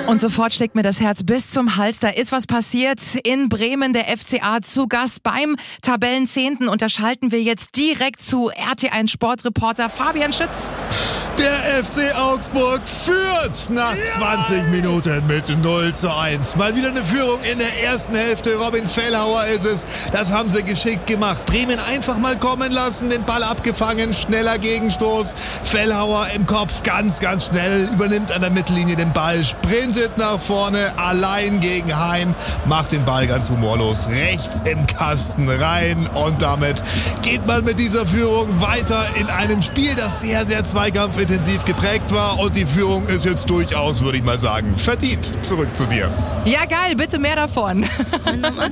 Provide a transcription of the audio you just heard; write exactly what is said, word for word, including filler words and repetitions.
Und sofort schlägt mir das Herz bis zum Hals. Da ist was passiert in Bremen. Der F C A zu Gast beim Tabellenzehnten. Und da schalten wir jetzt direkt zu R T eins Sportreporter Fabian Schütz. Der F C Augsburg führt nach zwanzig Minuten mit null zu eins. Mal wieder eine Führung in der ersten Hälfte. Robin Fellhauer ist es. Das haben sie geschickt gemacht. Bremen einfach mal kommen lassen, den Ball abgefangen, schneller Gegenstoß. Fellhauer im Kopf ganz, ganz schnell, übernimmt an der Mittellinie den Ball, sprintet nach vorne, allein gegen Hein, macht den Ball ganz humorlos rechts im Kasten rein. Und damit geht man mit dieser Führung weiter in einem Spiel, das sehr, sehr zweikampfintensiv geprägt war, und die Führung ist jetzt durchaus, würde ich mal sagen, verdient. Zurück zu dir. Ja, geil, bitte mehr davon.